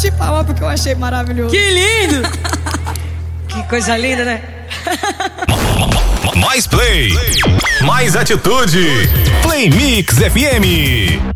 bati palma porque eu achei maravilhoso. Que lindo! Que coisa linda, né? Mais play, mais atitude. Play Mix FM.